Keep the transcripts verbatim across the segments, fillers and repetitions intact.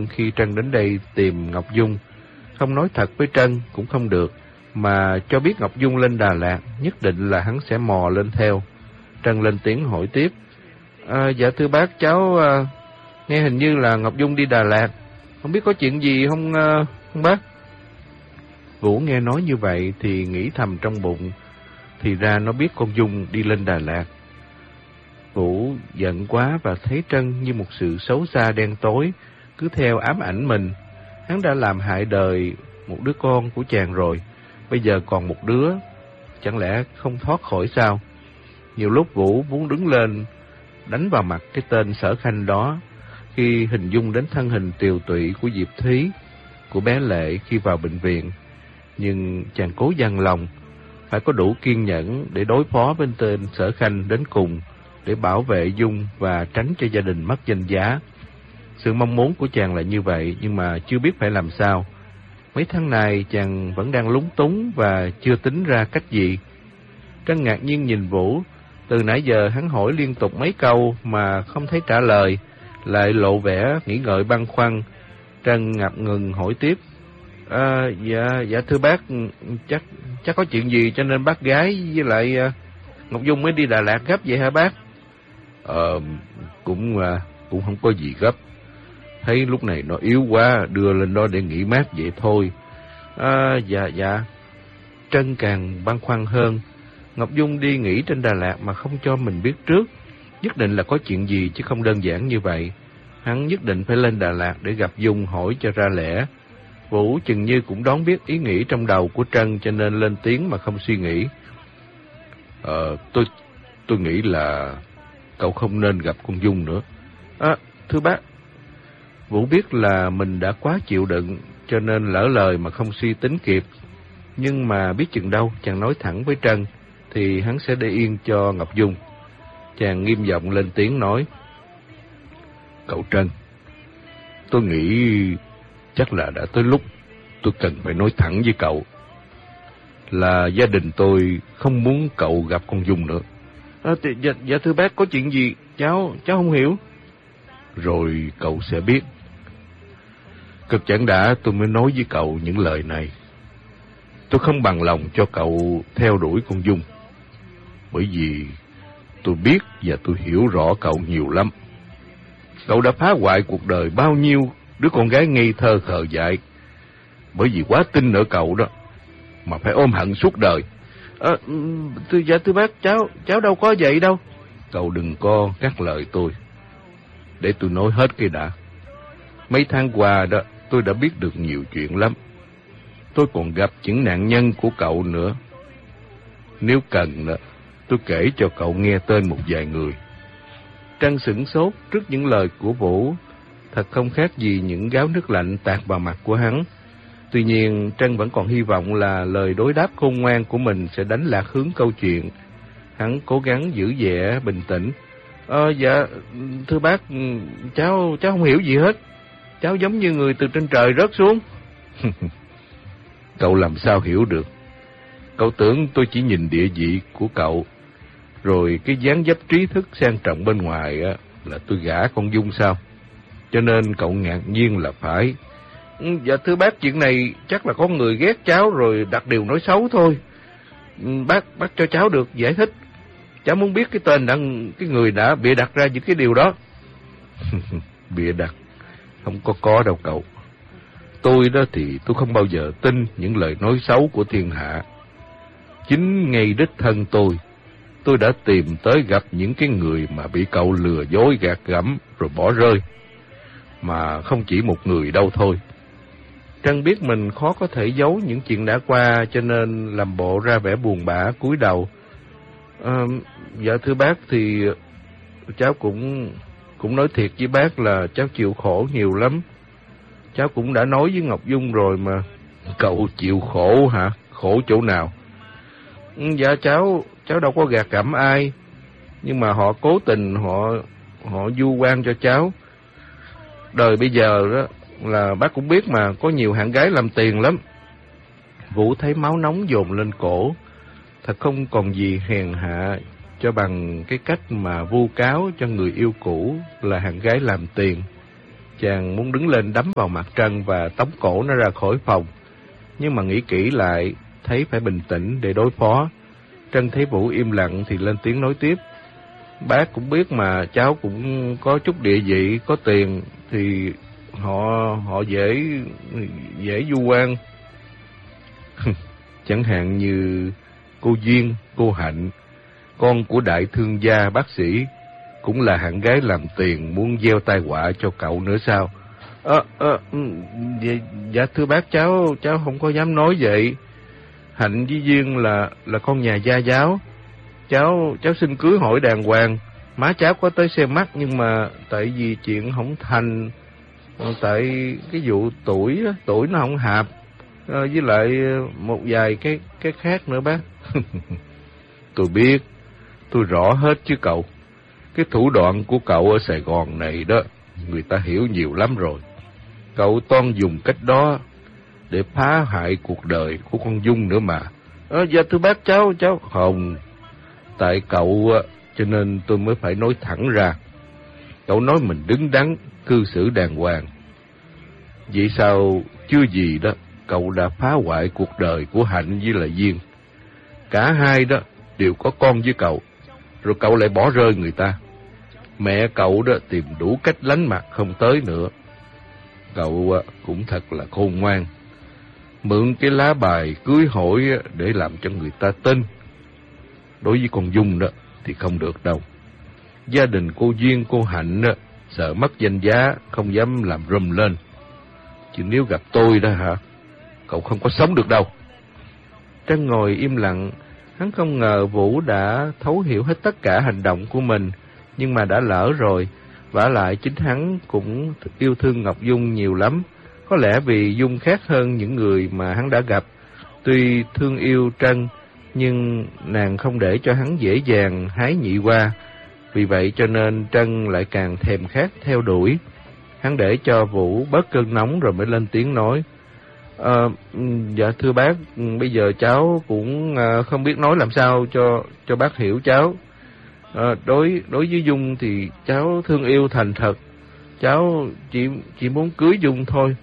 khi Trân đến đây tìm Ngọc Dung. Không nói thật với Trân cũng không được, mà cho biết Ngọc Dung lên Đà Lạt, nhất định là hắn sẽ mò lên theo. Trân lên tiếng hỏi tiếp. À, dạ thưa bác, cháu à, nghe hình như là Ngọc Dung đi Đà Lạt, không biết có chuyện gì không, à, không bác? Vũ nghe nói như vậy thì nghĩ thầm trong bụng, thì ra nó biết con Dung đi lên Đà Lạt. Vũ giận quá và thấy Trân như một sự xấu xa đen tối, cứ theo ám ảnh mình. Hắn đã làm hại đời một đứa con của chàng rồi, bây giờ còn một đứa, chẳng lẽ không thoát khỏi sao? Nhiều lúc Vũ muốn đứng lên đánh vào mặt cái tên Sở Khanh đó, khi hình dung đến thân hình tiều tụy của Diệp Thúy, của bé Lệ khi vào bệnh viện. Nhưng chàng cố dằn lòng, phải có đủ kiên nhẫn để đối phó với tên Sở Khanh đến cùng, để bảo vệ Dung và tránh cho gia đình mất danh giá. Sự mong muốn của chàng là như vậy, nhưng mà chưa biết phải làm sao. Mấy tháng này chàng vẫn đang lúng túng và chưa tính ra cách gì. Trân ngạc nhiên nhìn Vũ, từ nãy giờ hắn hỏi liên tục mấy câu mà không thấy trả lời, lại lộ vẻ nghĩ ngợi băn khoăn. Trân ngập ngừng hỏi tiếp. À, dạ, dạ thưa bác, chắc chắc có chuyện gì cho nên bác gái với lại uh, Ngọc Dung mới đi Đà Lạt gấp vậy hả bác? Ờ, cũng uh, cũng không có gì gấp. Thấy lúc này nó yếu quá, đưa lên đó để nghỉ mát vậy thôi. À, dạ, dạ. Trân càng băn khoăn hơn. Ngọc Dung đi nghỉ trên Đà Lạt mà không cho mình biết trước, nhất định là có chuyện gì chứ không đơn giản như vậy. Hắn nhất định phải lên Đà Lạt để gặp Dung hỏi cho ra lẽ. Vũ chừng như cũng đoán biết ý nghĩ trong đầu của Trân, cho nên lên tiếng mà không suy nghĩ. Ờ, tôi tôi nghĩ là cậu không nên gặp con Dung nữa. À, thưa bác. Vũ biết là mình đã quá chịu đựng, cho nên lỡ lời mà không suy tính kịp. Nhưng mà biết chừng đâu chàng nói thẳng với Trân thì hắn sẽ để yên cho Ngọc Dung. Chàng nghiêm giọng lên tiếng nói. Cậu Trân, tôi nghĩ chắc là đã tới lúc tôi cần phải nói thẳng với cậu là gia đình tôi không muốn cậu gặp con Dung nữa. À, thì, dạ, dạ thưa bác, có chuyện gì cháu cháu không hiểu. Rồi cậu sẽ biết. Cực chẳng đã tôi mới nói với cậu những lời này. Tôi không bằng lòng cho cậu theo đuổi con Dung, bởi vì tôi biết và tôi hiểu rõ cậu nhiều lắm. Cậu đã phá hoại cuộc đời bao nhiêu đứa con gái ngây thơ khờ dại, bởi vì quá tin ở cậu đó mà phải ôm hận suốt đời. À, thưa dạ thưa bác, cháu cháu đâu có vậy đâu. Cậu đừng có cắt lời tôi, để tôi nói hết cái đã. Mấy tháng qua đó tôi đã biết được nhiều chuyện lắm. Tôi còn gặp những nạn nhân của cậu nữa. Nếu cần đó, tôi kể cho cậu nghe tên một vài người. Trân sửng sốt trước những lời của Vũ, thật không khác gì những gáo nước lạnh tạt vào mặt của hắn. Tuy nhiên, Trân vẫn còn hy vọng là lời đối đáp khôn ngoan của mình sẽ đánh lạc hướng câu chuyện. Hắn cố gắng giữ vẻ bình tĩnh. Ờ, dạ, thưa bác, cháu cháu không hiểu gì hết. Cháu giống như người từ trên trời rớt xuống. Cậu làm sao hiểu được? Cậu tưởng tôi chỉ nhìn địa vị của cậu, rồi cái dáng dấp trí thức sang trọng bên ngoài á, là tôi gả con Dung sao? Cho nên cậu ngạc nhiên là phải. Dạ thưa bác, chuyện này chắc là có người ghét cháu rồi đặt điều nói xấu thôi. Bác bác cho cháu được giải thích. Cháu muốn biết cái tên đã, cái người đã bịa đặt ra những cái điều đó. Bịa đặt? Không có có đâu cậu. Tôi đó thì tôi không bao giờ tin những lời nói xấu của thiên hạ. Chính ngay đích thân tôi, tôi đã tìm tới gặp những cái người mà bị cậu lừa dối gạt gẫm rồi bỏ rơi. Mà không chỉ một người đâu thôi. Trân biết mình khó có thể giấu những chuyện đã qua, cho nên làm bộ ra vẻ buồn bã cúi đầu. À, dạ thưa bác, thì cháu cũng cũng nói thiệt với bác là cháu chịu khổ nhiều lắm. Cháu cũng đã nói với Ngọc Dung rồi mà. Cậu chịu khổ hả? Khổ chỗ nào? Dạ cháu cháu đâu có gạt gẫm ai, nhưng mà họ cố tình họ họ vu oan cho cháu. Đời bây giờ đó là bác cũng biết mà, có nhiều hạng gái làm tiền lắm. Vũ thấy máu nóng dồn lên cổ. Thật không còn gì hèn hạ cho bằng cái cách mà vu cáo cho người yêu cũ là hạng gái làm tiền. Chàng muốn đứng lên đấm vào mặt Trân và tống cổ nó ra khỏi phòng, nhưng mà nghĩ kỹ lại, thấy phải bình tĩnh để đối phó. Trân thấy Vũ im lặng thì lên tiếng nói tiếp. Bác cũng biết mà, cháu cũng có chút địa vị, có tiền, thì họ họ dễ dễ vu oan. Chẳng hạn như cô Duyên, cô Hạnh, con của đại thương gia bác sĩ, cũng là hạng gái làm tiền, muốn gieo tai họa cho cậu nữa sao? Ờ, ờ, dạ, dạ thưa bác, cháu cháu không có dám nói vậy. Hạnh với Duyên là là con nhà gia giáo. Cháu cháu xin cưới hỏi đàng hoàng. Má cháu có tới xem mắt, nhưng mà tại vì chuyện không thành, tại cái vụ tuổi tuổi nó không hợp, với lại một vài cái cái khác nữa bác. Tôi biết, tôi rõ hết chứ cậu. Cái thủ đoạn của cậu ở Sài Gòn này đó, người ta hiểu nhiều lắm rồi. Cậu toan dùng cách đó để phá hại cuộc đời của con Dung nữa mà. Ờ, dạ thưa bác, cháu, cháu... Không, tại cậu cho nên tôi mới phải nói thẳng ra. Cậu nói mình đứng đắn, cư xử đàng hoàng. Vậy sao chưa gì đó, cậu đã phá hoại cuộc đời của Hạnh với lại Duyên. Cả hai đó đều có con với cậu, rồi cậu lại bỏ rơi người ta. Mẹ cậu đó tìm đủ cách lánh mặt không tới nữa. Cậu cũng thật là khôn ngoan, mượn cái lá bài cưới hỏi để làm cho người ta tin. Đối với con Dung đó thì không được đâu. Gia đình cô Duyên, cô Hạnh đó, sợ mất danh giá, không dám làm rùm lên. Chứ nếu gặp tôi đó hả, cậu không có sống được đâu. Trân ngồi im lặng, hắn không ngờ Vũ đã thấu hiểu hết tất cả hành động của mình, nhưng mà đã lỡ rồi. Vả lại chính hắn cũng yêu thương Ngọc Dung nhiều lắm. Có lẽ vì Dung khác hơn những người mà hắn đã gặp. Tuy thương yêu Trân, nhưng nàng không để cho hắn dễ dàng hái nhị qua. Vì vậy cho nên Trân lại càng thèm khát theo đuổi. Hắn để cho Vũ bớt cơn nóng rồi mới lên tiếng nói. À, dạ thưa bác, bây giờ cháu cũng không biết nói làm sao cho cho bác hiểu cháu. À, đối đối với Dung thì cháu thương yêu thành thật. Cháu chỉ chỉ muốn cưới Dung thôi.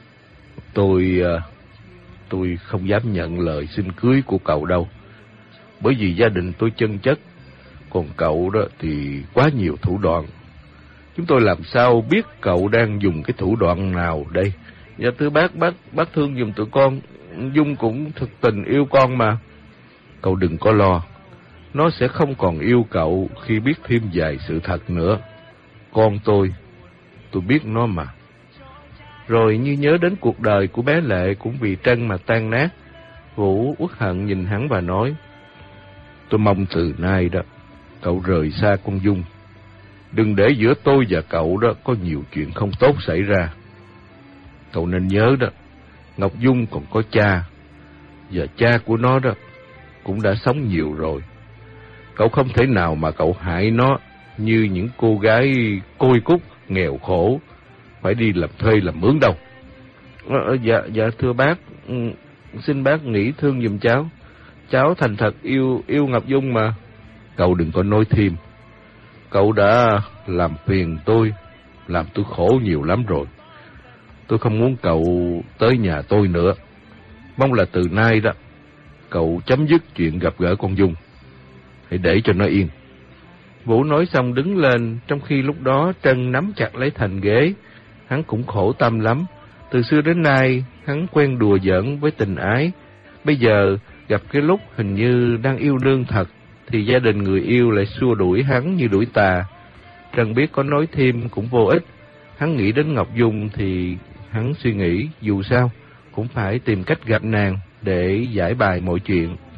Tôi tôi không dám nhận lời xin cưới của cậu đâu, bởi vì gia đình tôi chân chất, còn cậu đó thì quá nhiều thủ đoạn. Chúng tôi làm sao biết cậu đang dùng cái thủ đoạn nào đây? Dạ thưa bác, bác bác thương giùm tụi con. Dung cũng thực tình yêu con mà. Cậu đừng có lo, nó sẽ không còn yêu cậu khi biết thêm vài sự thật nữa. Con tôi, tôi biết nó mà. Rồi như nhớ đến cuộc đời của bé Lệ cũng vì Trân mà tan nát, Vũ uất hận nhìn hắn và nói. Tôi mong từ nay đó, cậu rời xa con Dung. Đừng để giữa tôi và cậu đó có nhiều chuyện không tốt xảy ra. Cậu nên nhớ đó, Ngọc Dung còn có cha, và cha của nó đó cũng đã sống nhiều rồi. Cậu không thể nào mà cậu hại nó như những cô gái côi cút, nghèo khổ, phải đi làm thuê làm mướn đâu. À, dạ, dạ thưa bác, xin bác nghĩ thương giùm cháu. Cháu thành thật yêu yêu Ngọc Dung mà. Cậu đừng có nói thêm. Cậu đã làm phiền tôi, làm tôi khổ nhiều lắm rồi. Tôi không muốn cậu tới nhà tôi nữa. Mong là từ nay đó, cậu chấm dứt chuyện gặp gỡ con Dung. Hãy để cho nó yên. Vũ nói xong đứng lên, trong khi lúc đó Trân nắm chặt lấy thành ghế. Hắn cũng khổ tâm lắm. Từ xưa đến nay, hắn quen đùa giỡn với tình ái. Bây giờ, gặp cái lúc hình như đang yêu đương thật, thì gia đình người yêu lại xua đuổi hắn như đuổi tà. Trân biết có nói thêm cũng vô ích. Hắn nghĩ đến Ngọc Dung thì hắn suy nghĩ dù sao cũng phải tìm cách gặp nàng để giải bài mọi chuyện.